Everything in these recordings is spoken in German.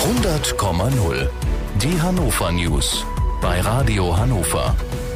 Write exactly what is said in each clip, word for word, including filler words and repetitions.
hundert Komma null. Die Hannover News bei Radio Hannover.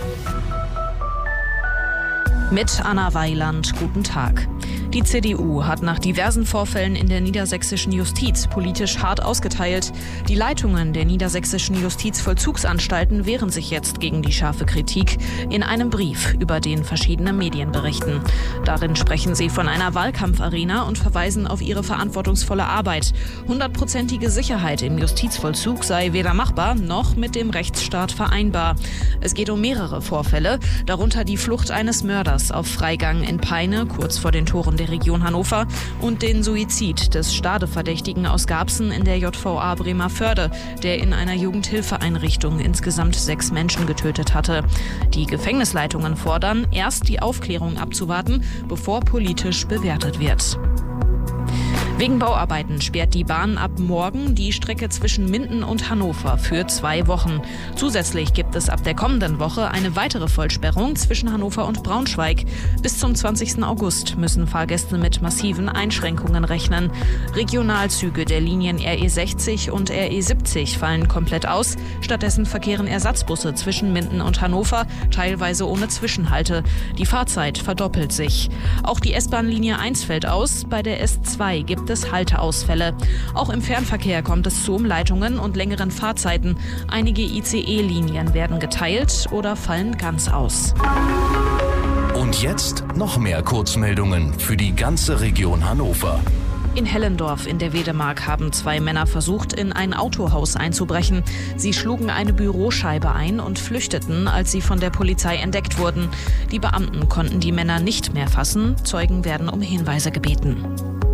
Mit Anna Weiland, guten Tag. Die C D U hat nach diversen Vorfällen in der niedersächsischen Justiz politisch hart ausgeteilt. Die Leitungen der niedersächsischen Justizvollzugsanstalten wehren sich jetzt gegen die scharfe Kritik in einem Brief, über den verschiedene Medien berichten. Darin sprechen sie von einer Wahlkampfarena und verweisen auf ihre verantwortungsvolle Arbeit. Hundertprozentige Sicherheit im Justizvollzug sei weder machbar noch mit dem Rechtsstaat vereinbar. Es geht um mehrere Vorfälle, darunter die Flucht eines Mörders auf Freigang in Peine, kurz vor den Toren der Region Hannover, und den Suizid des Stadeverdächtigen aus Garbsen in der J V A Bremervörde, der in einer Jugendhilfeeinrichtung insgesamt sechs Menschen getötet hatte. Die Gefängnisleitungen fordern, erst die Aufklärung abzuwarten, bevor politisch bewertet wird. Wegen Bauarbeiten sperrt die Bahn ab morgen die Strecke zwischen Minden und Hannover für zwei Wochen. Zusätzlich gibt es ab der kommenden Woche eine weitere Vollsperrung zwischen Hannover und Braunschweig. Bis zum zwanzigsten August müssen Fahrgäste mit massiven Einschränkungen rechnen. Regionalzüge der Linien R E sechzig und R E siebzig fallen komplett aus. Stattdessen verkehren Ersatzbusse zwischen Minden und Hannover, teilweise ohne Zwischenhalte. Die Fahrzeit verdoppelt sich. Auch die S-Bahn-Linie eins fällt aus. Bei der S zwei gibt es Halteausfälle. Auch im Fernverkehr kommt es zu Umleitungen und längeren Fahrzeiten. Einige I C E-Linien werden geteilt oder fallen ganz aus. Und jetzt noch mehr Kurzmeldungen für die ganze Region Hannover. In Hellendorf in der Wedemark haben zwei Männer versucht, in ein Autohaus einzubrechen. Sie schlugen eine Büroscheibe ein und flüchteten, als sie von der Polizei entdeckt wurden. Die Beamten konnten die Männer nicht mehr fassen. Zeugen werden um Hinweise gebeten.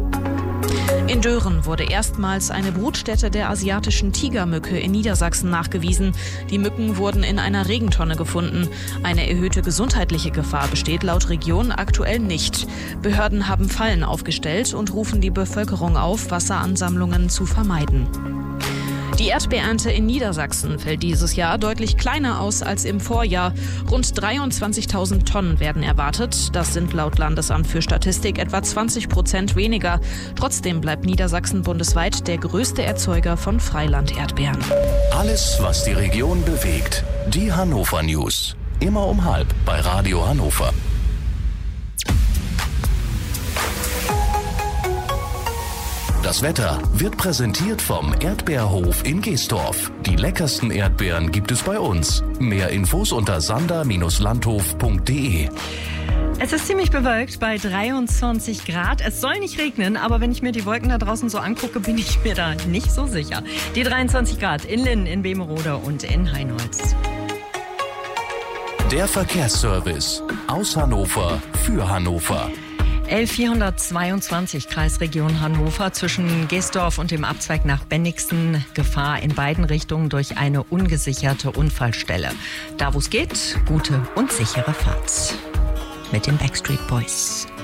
In Dören wurde erstmals eine Brutstätte der asiatischen Tigermücke in Niedersachsen nachgewiesen. Die Mücken wurden in einer Regentonne gefunden. Eine erhöhte gesundheitliche Gefahr besteht laut Region aktuell nicht. Behörden haben Fallen aufgestellt und rufen die Bevölkerung auf, Wasseransammlungen zu vermeiden. Die Erdbeerernte in Niedersachsen fällt dieses Jahr deutlich kleiner aus als im Vorjahr. Rund dreiundzwanzigtausend Tonnen werden erwartet. Das sind laut Landesamt für Statistik etwa zwanzig Prozent weniger. Trotzdem bleibt Niedersachsen bundesweit der größte Erzeuger von Freiland-Erdbeeren. Alles, was die Region bewegt. Die Hannover News. Immer um halb bei Radio Hannover. Das Wetter wird präsentiert vom Erdbeerhof in Geestorf. Die leckersten Erdbeeren gibt es bei uns. Mehr Infos unter sander Bindestrich landhof punkt de. Es ist ziemlich bewölkt bei dreiundzwanzig Grad. Es soll nicht regnen, aber wenn ich mir die Wolken da draußen so angucke, bin ich mir da nicht so sicher. Die dreiundzwanzig Grad in Linn, in Bemerode und in Heinholz. Der Verkehrsservice aus Hannover für Hannover. L vierhundertzweiundzwanzig Kreisregion Hannover zwischen Geestorf und dem Abzweig nach Bennigsen. Gefahr in beiden Richtungen durch eine ungesicherte Unfallstelle. Da wo es geht, gute und sichere Fahrt. Mit den Backstreet Boys.